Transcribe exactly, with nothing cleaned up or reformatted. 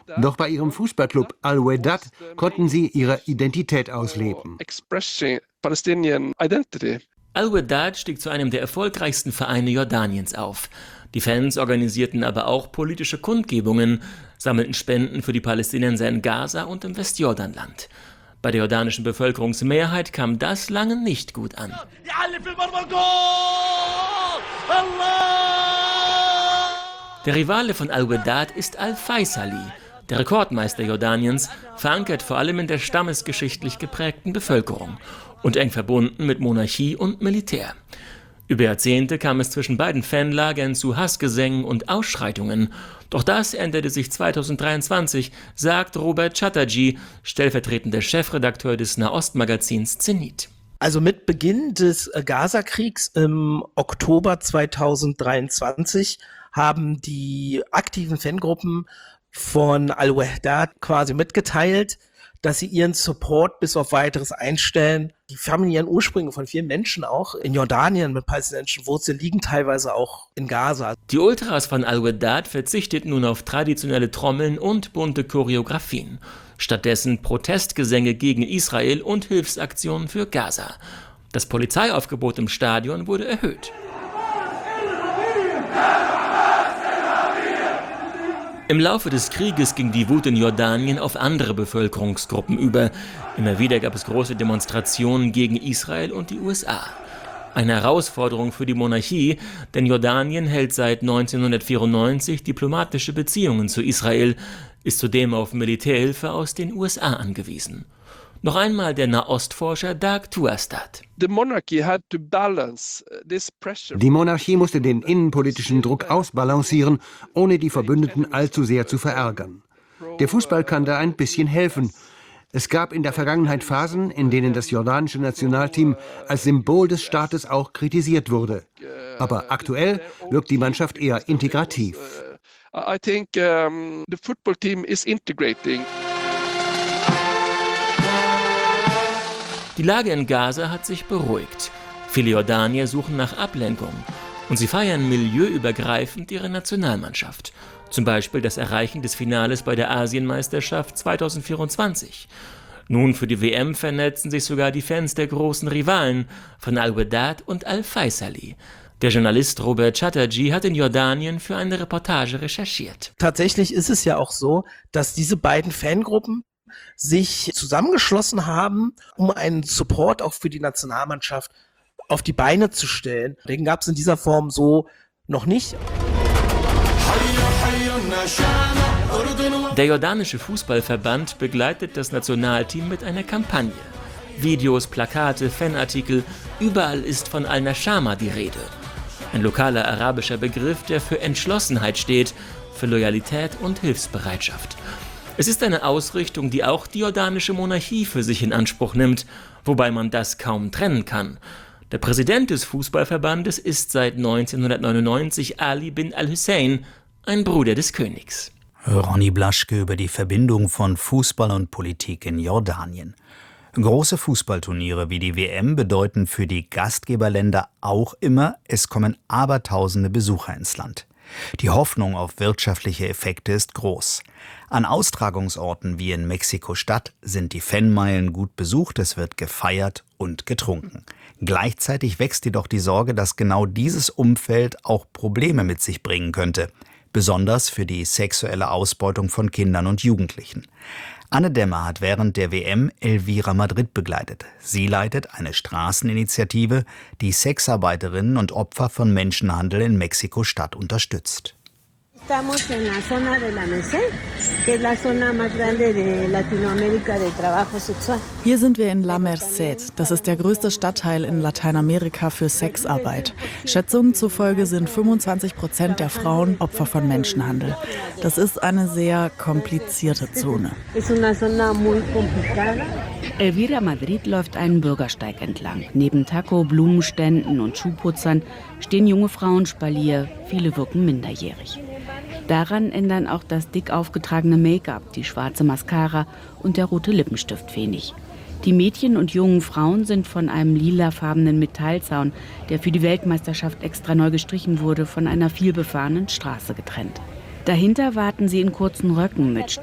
Doch bei ihrem Fußballclub Al-Wehdat konnten sie ihre Identität ausleben. Al-Wehdat stieg zu einem der erfolgreichsten Vereine Jordaniens auf. Die Fans organisierten aber auch politische Kundgebungen, sammelten Spenden für die Palästinenser in Gaza und im Westjordanland. Bei der jordanischen Bevölkerungsmehrheit kam das lange nicht gut an. Der Rivale von Al-Wehdat ist Al-Faisali, der Rekordmeister Jordaniens, verankert vor allem in der stammesgeschichtlich geprägten Bevölkerung und eng verbunden mit Monarchie und Militär. Über Jahrzehnte kam es zwischen beiden Fanlagern zu Hassgesängen und Ausschreitungen. Doch das änderte sich zweitausenddreiundzwanzig, sagt Robert Chatterjee, stellvertretender Chefredakteur des Nahost-Magazins Zenit. Also mit Beginn des Gaza-Kriegs im Oktober zweitausenddreiundzwanzig haben die aktiven Fangruppen von Al-Wehdat quasi mitgeteilt, dass sie ihren Support bis auf Weiteres einstellen. Die familiären Ursprünge von vielen Menschen auch in Jordanien mit palästinensischen Wurzeln liegen teilweise auch in Gaza. Die Ultras von Al-Wehdat verzichteten nun auf traditionelle Trommeln und bunte Choreografien. Stattdessen Protestgesänge gegen Israel und Hilfsaktionen für Gaza. Das Polizeiaufgebot im Stadion wurde erhöht. Im Laufe des Krieges ging die Wut in Jordanien auf andere Bevölkerungsgruppen über. Immer wieder gab es große Demonstrationen gegen Israel und die U S A. Eine Herausforderung für die Monarchie, denn Jordanien hält seit neunzehnhundertvierundneunzig diplomatische Beziehungen zu Israel, ist zudem auf Militärhilfe aus den U S A angewiesen. Noch einmal der Nahostforscher Dag Tuastad. Die Monarchie musste den innenpolitischen Druck ausbalancieren, ohne die Verbündeten allzu sehr zu verärgern. Der Fußball kann da ein bisschen helfen. Es gab in der Vergangenheit Phasen, in denen das jordanische Nationalteam als Symbol des Staates auch kritisiert wurde. Aber aktuell wirkt die Mannschaft eher integrativ. I think um, the football team is integrating. Die Lage in Gaza hat sich beruhigt. Viele Jordanier suchen nach Ablenkung. Und sie feiern milieuübergreifend ihre Nationalmannschaft. Zum Beispiel das Erreichen des Finales bei der Asienmeisterschaft zweitausendvierundzwanzig. Nun für die W M vernetzen sich sogar die Fans der großen Rivalen von Al-Wehdat und Al-Faisali. Der Journalist Robert Chatterjee hat in Jordanien für eine Reportage recherchiert. Tatsächlich ist es ja auch so, dass diese beiden Fangruppen sich zusammengeschlossen haben, um einen Support auch für die Nationalmannschaft auf die Beine zu stellen. Den gab es in dieser Form so noch nicht. Der jordanische Fußballverband begleitet das Nationalteam mit einer Kampagne. Videos, Plakate, Fanartikel, überall ist von Al-Nashama die Rede. Ein lokaler arabischer Begriff, der für Entschlossenheit steht, für Loyalität und Hilfsbereitschaft. Es ist eine Ausrichtung, die auch die jordanische Monarchie für sich in Anspruch nimmt, wobei man das kaum trennen kann. Der Präsident des Fußballverbandes ist seit neunzehnhundertneunundneunzig Ali bin al-Hussein, ein Bruder des Königs. Ronny Blaschke über die Verbindung von Fußball und Politik in Jordanien. Große Fußballturniere wie die W M bedeuten für die Gastgeberländer auch immer, es kommen abertausende Besucher ins Land. Die Hoffnung auf wirtschaftliche Effekte ist groß. An Austragungsorten wie in Mexiko-Stadt sind die Fanmeilen gut besucht, es wird gefeiert und getrunken. Gleichzeitig wächst jedoch die Sorge, dass genau dieses Umfeld auch Probleme mit sich bringen könnte, besonders für die sexuelle Ausbeutung von Kindern und Jugendlichen. Anne Dämmer hat während der W M Elvira Madrid begleitet. Sie leitet eine Straßeninitiative, die Sexarbeiterinnen und Opfer von Menschenhandel in Mexiko-Stadt unterstützt. Hier sind wir in La Merced. Das ist der größte Stadtteil in Lateinamerika für Sexarbeit. Schätzungen zufolge sind fünfundzwanzig Prozent der Frauen Opfer von Menschenhandel. Das ist eine sehr komplizierte Zone. Elvira Madrid läuft einen Bürgersteig entlang. Neben Taco, Blumenständen und Schuhputzern stehen junge Frauen Spalier. Viele wirken minderjährig. Daran ändern auch das dick aufgetragene Make-up, die schwarze Mascara und der rote Lippenstift wenig. Die Mädchen und jungen Frauen sind von einem lilafarbenen Metallzaun, der für die Weltmeisterschaft extra neu gestrichen wurde, von einer vielbefahrenen Straße getrennt. Dahinter warten sie in kurzen Röcken mit